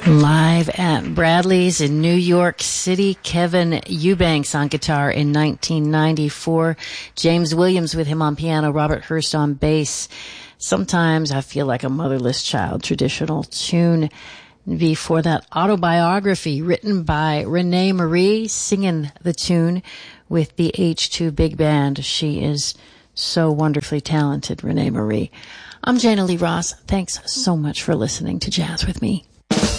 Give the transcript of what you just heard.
Live at Bradley's in New York City, Kevin Eubanks on guitar in 1994. James Williams with him on piano, Robert Hurst on bass. Sometimes I Feel Like a Motherless Child, traditional tune. Before that, Autobiography, written by Renee Marie, singing the tune with the H2 Big Band. She is so wonderfully talented, Renee Marie. I'm Jana Lee Ross. Thanks so much for listening to Jazz with Me.